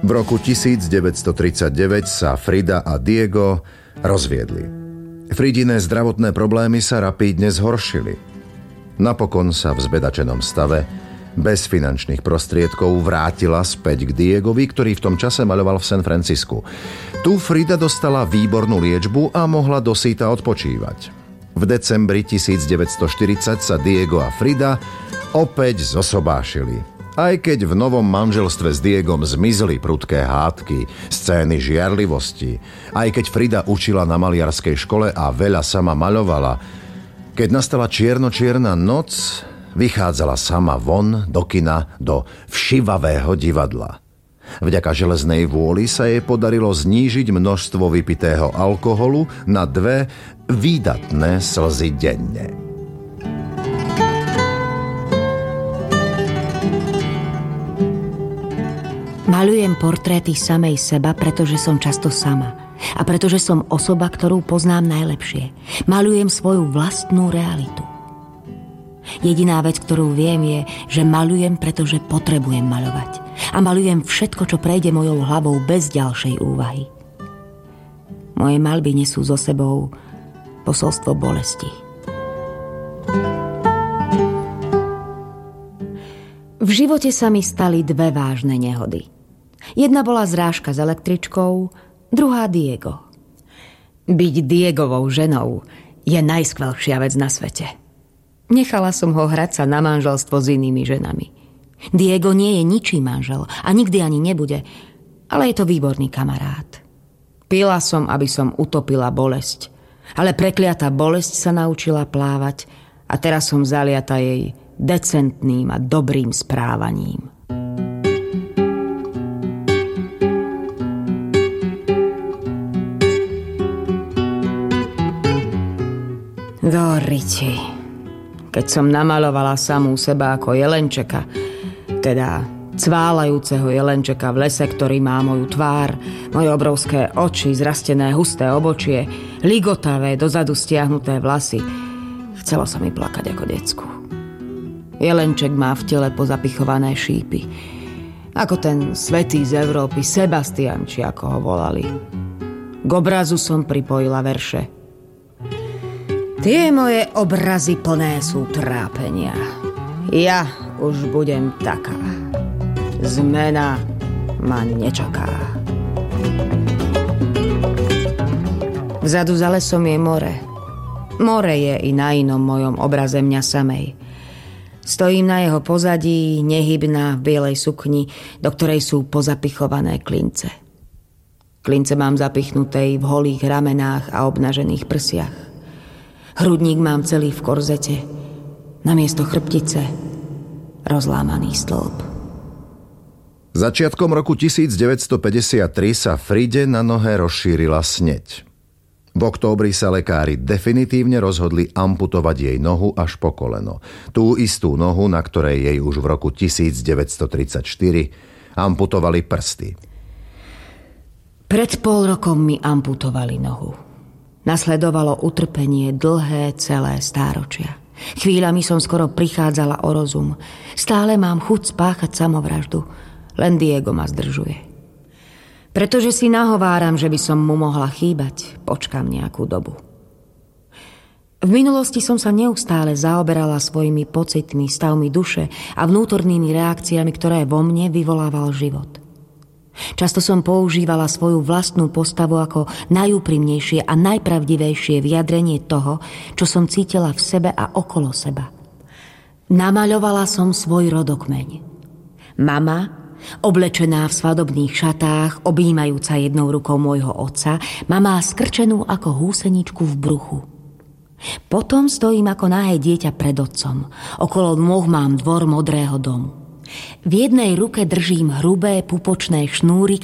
V roku 1939 sa Frida a Diego rozviedli. Fridine zdravotné problémy sa rapídne zhoršili. Napokon sa v zbedačenom stave bez finančných prostriedkov vrátila späť k Diegovi, ktorý v tom čase maľoval v San Francisku. Tu Frida dostala výbornú liečbu a mohla dosýta odpočívať. V decembri 1940 sa Diego a Frida opäť zosobášili. Aj keď v novom manželstve s Diegom zmizli prudké hádky, scény žiarlivosti, aj keď Frida učila na maliarskej škole a veľa sama maľovala, keď nastala čierno-čierna noc, vychádzala sama von do kina, do všivavého divadla. Vďaka železnej vôli sa jej podarilo znížiť množstvo vypitého alkoholu na 2 výdatné slzy denne. Maľujem portréty samej seba, pretože som často sama. A pretože som osoba, ktorú poznám najlepšie. Maľujem svoju vlastnú realitu. Jediná vec, ktorú viem, je, že maľujem, pretože potrebujem maľovať. A maľujem všetko, čo prejde mojou hlavou bez ďalšej úvahy. Moje maľby nesú so sebou posolstvo bolesti. V živote sa mi stali 2 vážne nehody. Jedna bola zrážka s električkou, druhá Diego. Byť Diegovou ženou je najskvelšia vec na svete. Nechala som ho hrať sa na manželstvo s inými ženami. Diego nie je ničí manžel a nikdy ani nebude, ale je to výborný kamarát. Pila som, aby som utopila bolesť, ale prekliatá bolesť sa naučila plávať a teraz som zaliata jej decentným a dobrým správaním. Doriči, keď som namalovala samú seba ako jelenčeka, teda cválajúceho jelenčeka v lese, ktorý má moju tvár, moje obrovské oči, zrastené husté obočie, ligotavé, dozadu stiahnuté vlasy, chcelo sa mi plakať ako decku. Jelenček má v tele pozapichované šípy, ako ten svätý z Európy, Sebastian, či ako ho volali. K obrazu som pripojila verše. Tie moje obrazy plné sú trápenia. Ja už budem taká. Zmena ma nečaká. Vzadu za lesom je more. More je i na inom mojom obraze mňa samej. Stojím na jeho pozadí, nehybná v bielej sukni, do ktorej sú pozapichované klince. Klince mám zapichnuté v holých ramenách a obnažených prsiach. Hrudník mám celý v korzete, namiesto chrbtice rozlámaný stĺp. Začiatkom roku 1953 sa Fride na nohe rozšírila sneď. V októbri sa lekári definitívne rozhodli amputovať jej nohu až po koleno. Tú istú nohu, na ktorej jej už v roku 1934 amputovali prsty. Pred pol rokom mi amputovali nohu. Nasledovalo utrpenie dlhé celé stáročia. Chvíľami som skoro prichádzala o rozum. Stále mám chuť spáchať samovraždu. Len Diego ma zdržuje. Pretože si nahováram, že by som mu mohla chýbať, počkám nejakú dobu. V minulosti som sa neustále zaoberala svojimi pocitmi, stavmi duše a vnútornými reakciami, ktoré vo mne vyvolával život. Často som používala svoju vlastnú postavu ako najúprimnejšie a najpravdivejšie vyjadrenie toho, čo som cítila v sebe a okolo seba. Namaľovala som svoj rodokmeň. Mama, oblečená v svadobných šatách, objímajúca jednou rukou môjho otca, ma má skrčenú ako húseničku v bruchu. Potom stojím ako nahé dieťa pred otcom. Okolo nôh mám dvor modrého domu. V jednej ruke držím hrubé pupočné šnúry,